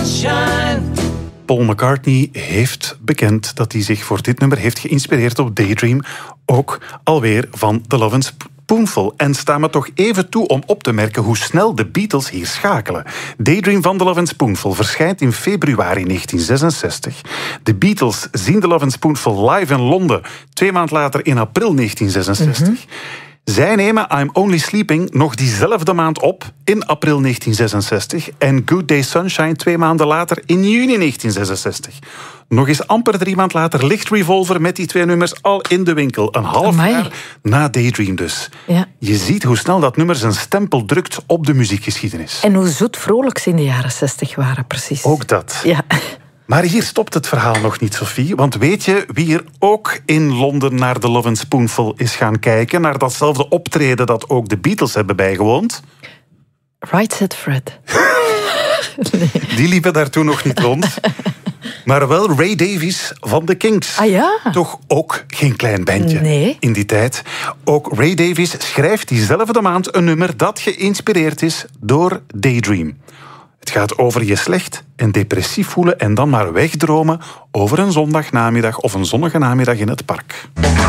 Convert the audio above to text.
sunshine. Paul McCartney heeft bekend dat hij zich voor dit nummer heeft geïnspireerd op Daydream. Ook alweer van The Lovin' Spoonful. En sta me toch even toe om op te merken hoe snel de Beatles hier schakelen. Daydream van The Lovin' Spoonful verschijnt in februari 1966. De Beatles zien The Lovin' Spoonful live in Londen 2 maanden later in april 1966. Zij nemen I'm Only Sleeping nog diezelfde maand op, in april 1966. En Good Day Sunshine 2 maanden later, in juni 1966. Nog eens amper 3 maanden later ligt Revolver met die 2 nummers al in de winkel. Een half jaar na Daydream dus. Ja. Je ziet hoe snel dat nummer zijn stempel drukt op de muziekgeschiedenis. En hoe zoet vrolijk ze in de jaren 60 waren, precies. Ook dat. Ja. Maar hier stopt het verhaal nog niet, Sophie. Want weet je wie er ook in Londen naar The Lovin' Spoonful is gaan kijken? Naar datzelfde optreden dat ook de Beatles hebben bijgewoond? Right Said Fred. Nee. Die liepen daar toen nog niet rond. Maar wel Ray Davies van The Kinks. Ah ja? Toch ook geen klein bandje in die tijd. Ook Ray Davies schrijft diezelfde maand een nummer dat geïnspireerd is door Daydream. Het gaat over je slecht en depressief voelen en dan maar wegdromen over een zondagnamiddag of een zonnige namiddag in het park.